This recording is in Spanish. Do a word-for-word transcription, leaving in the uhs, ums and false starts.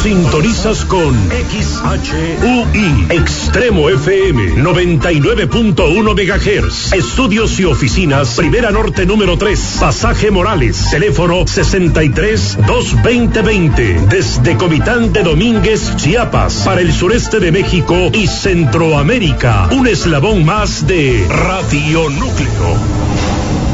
Sintonizas con X H U I, Extremo F M, noventa y nueve punto uno megahertz. Estudios y oficinas, Primera Norte número tres, Pasaje Morales. Teléfono sesenta y tres, dos veinte veinte. Desde Comitán de Domínguez, Chiapas, para el sureste de México y Centroamérica. Un eslabón más de Radio Núcleo.